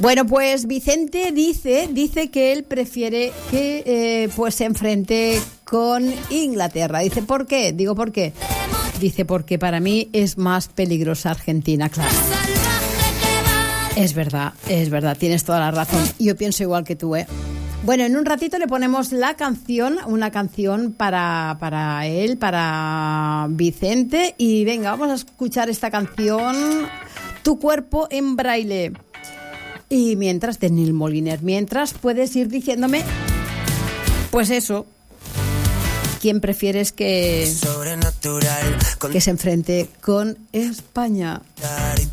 Bueno, pues Vicente dice que él prefiere que pues se enfrente con Inglaterra. Dice, ¿por qué? Digo, ¿por qué? Dice, porque para mí es más peligrosa Argentina, claro. Es verdad, tienes toda la razón. Yo pienso igual que tú, ¿eh? Bueno, en un ratito le ponemos la canción, una canción para él, para Vicente. Y venga, vamos a escuchar esta canción, Tu cuerpo en braille. Y mientras, Daniel Moliner, mientras puedes ir diciéndome, pues eso, ¿quién prefieres que se enfrente con España?